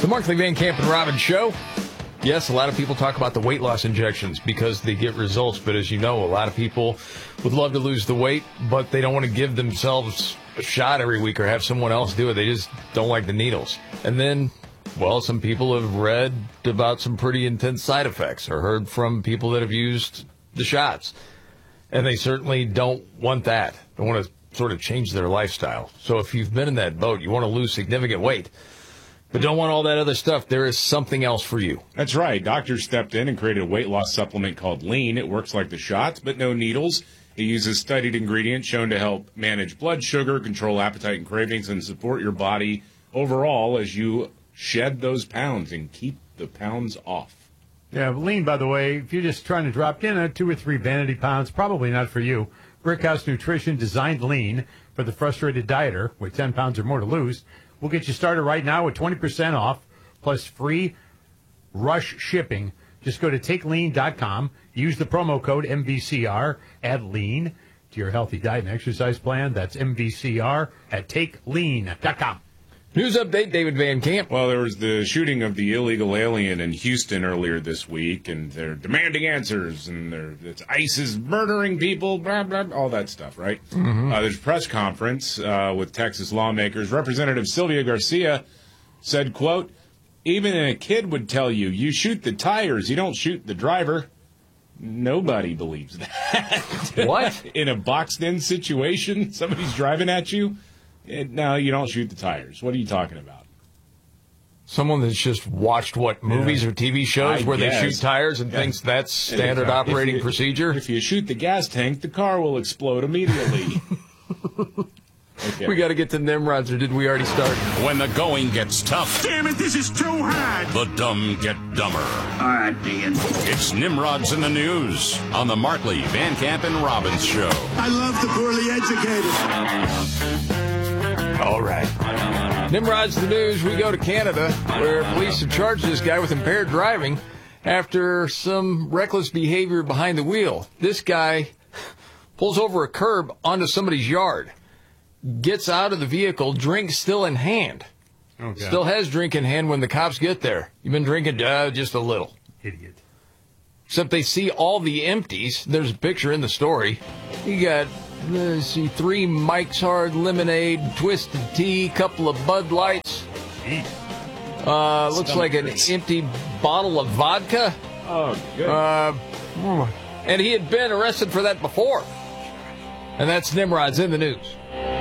The Markley, Van Camp, and Robbins Show. Yes, a lot of people talk about the weight loss injections because they get results. But as you know, a lot of people would love to lose the weight, but they don't want to give themselves a shot every week or have someone else do it. They just don't like the needles. And then, well, some people have read about some pretty intense side effects or heard from people that have used the shots. And they certainly don't want that. They want to sort of change their lifestyle. So if you've been in that boat, you want to lose significant weight, but don't want all that other stuff, there is something else for you. That's right. Doctors stepped in and created a weight loss supplement called Lean. It works like the shots, but no needles. It uses studied ingredients shown to help manage blood sugar, control appetite and cravings, and support your body overall as you shed those pounds and keep the pounds off. Yeah, Lean, by the way, if you're just trying to drop in 2 or 3 vanity pounds, probably not for you. Brickhouse Nutrition designed Lean for the frustrated dieter with 10 pounds or more to lose. We'll get you started right now with 20% off plus free rush shipping. Just go to takelean.com, use the promo code MVCR, add Lean to your healthy diet and exercise plan. That's MVCR at takelean.com. News update, David Van Camp. Well, there was the shooting of the illegal alien in Houston earlier this week, and they're demanding answers, and it's ICE is murdering people, blah, blah, all that stuff, right? Mm-hmm. There's a press conference with Texas lawmakers. Representative Sylvia Garcia said, quote, "Even a kid would tell you, you shoot the tires, you don't shoot the driver." Nobody believes that. What? In a boxed-in situation, somebody's driving at you. No, you don't shoot the tires. What are you talking about? Someone that's just watched, movies or TV shows where they shoot tires and thinks that's standard operating procedure? If you shoot the gas tank, the car will explode immediately. Okay. We got to get to Nimrods, or did we already start? When the going gets tough, Damn it, this is too hard. the dumb get dumber. All right, Dean. It's Nimrods in the News on the Markley, Van Camp, and Robbins Show. I love the poorly educated. All right. Nimrod's the news. We go to Canada, where police have charged this guy with impaired driving after some reckless behavior behind the wheel. This guy pulls over a curb onto somebody's yard, gets out of the vehicle, drink still in hand. Okay. Still has drink in hand when the cops get there. You've been drinking? Just a little. Idiot. Except they see all the empties. There's a picture in the story. You got, let's see, 3 Mike's Hard Lemonade, Twisted Tea, couple of Bud Lights. Looks like an empty bottle of vodka. Oh, good. And he had been arrested for that before. And that's Nimrod's in the News.